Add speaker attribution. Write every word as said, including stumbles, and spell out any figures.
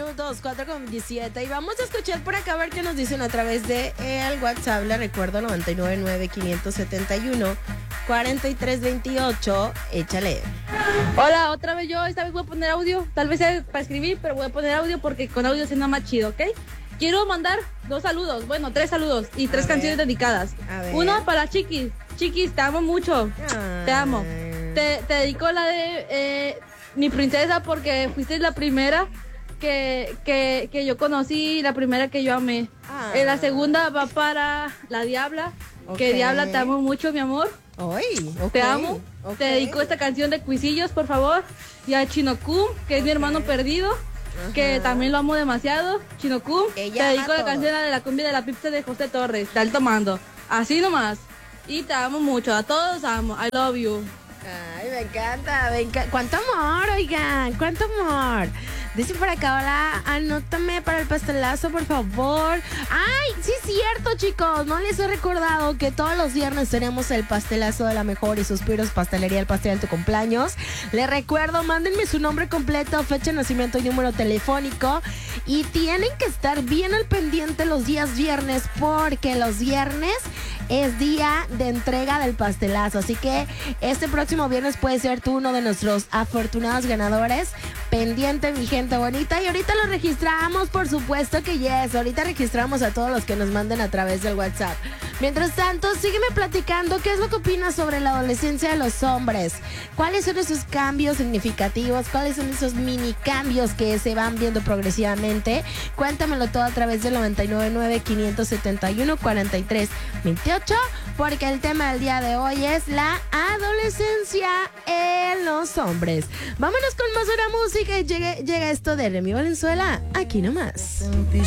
Speaker 1: minutos, cuatro con diecisiete. Y vamos a escuchar por acá a ver qué nos dicen a través de el WhatsApp. Le recuerdo noventa y nueve nueve, quinientos setenta y uno, cuarenta y tres veintiocho. Échale.
Speaker 2: Hola, otra vez yo. Esta vez voy a poner audio. Tal vez sea para escribir, pero voy a poner audio porque con audio suena más chido, ¿ok? Quiero mandar dos saludos, bueno, tres saludos y tres
Speaker 1: A
Speaker 2: canciones
Speaker 1: ver.
Speaker 2: dedicadas.
Speaker 1: A ver.
Speaker 2: Uno para Chiquis. Chiquis, te amo mucho.
Speaker 1: Ay.
Speaker 2: Te amo. Te, te dedico la de eh, mi princesa porque fuiste la primera que, que, que yo conocí, la primera que yo amé.
Speaker 1: Ah.
Speaker 2: Eh, la segunda va para la Diabla. Que
Speaker 1: Ok.
Speaker 2: Diabla, te amo mucho, mi amor.
Speaker 1: Ay, ok,
Speaker 2: Te amo.
Speaker 1: ok.
Speaker 2: Te dedico esta canción de Cuisillos, por favor. Y a Chinocum, que es mi hermano perdido, que
Speaker 1: Ajá.
Speaker 2: también lo amo demasiado. Chinocum,
Speaker 1: Ella
Speaker 2: te dedico
Speaker 1: ama
Speaker 2: la
Speaker 1: todo.
Speaker 2: canción la de la cumbia de la pizza de José Torres, de Alto Mando. Así nomás. Y te amo mucho, a todos amo. I love you.
Speaker 1: Ay, me encanta, me encanta. ¿Cuánto amor, oigan? ¿Cuánto amor? Dice por acá, hola, anótame para el pastelazo, por favor. Ay, sí es cierto, chicos. No les he recordado que todos los viernes tenemos el pastelazo de la mejor y suspiros pastelería, el pastel de tu cumpleaños. Les recuerdo, mándenme su nombre completo, fecha de nacimiento y número telefónico. Y tienen que estar bien al pendiente los días viernes, porque los viernes es día de entrega del pastelazo. Así que este próximo viernes puede ser tú uno de nuestros afortunados ganadores. Pendiente, mi gente bonita. Y ahorita lo registramos, por supuesto que yes. Ahorita registramos a todos los que nos manden a través del WhatsApp. Mientras tanto, sígueme platicando qué es lo que opinas sobre la adolescencia de los hombres. ¿Cuáles son esos cambios significativos? ¿Cuáles son esos mini cambios que se van viendo progresivamente? Cuéntamelo todo a través del noventa y nueve nueve, quinientos setenta y uno, cuarenta y tres veintiocho, porque el tema del día de hoy es la adolescencia en los hombres. Vámonos con más una música y llega, llega esto de Remy Valenzuela, aquí nomás.